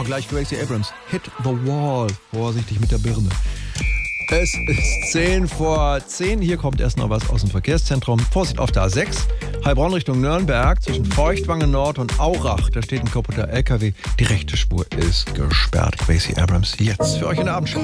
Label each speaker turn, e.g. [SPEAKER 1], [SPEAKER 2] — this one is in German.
[SPEAKER 1] gleich Gracie Abrams. Hit the Wall. Vorsichtig mit der Birne. Es ist 10 vor 10. Hier kommt erst noch was aus dem Verkehrszentrum. Vorsicht auf der A6. Heilbronn Richtung Nürnberg zwischen Feuchtwangen Nord und Aurach. Da steht ein kaputter LKW. Die rechte Spur ist gesperrt. Gracie Abrams jetzt für euch in der Abendshow.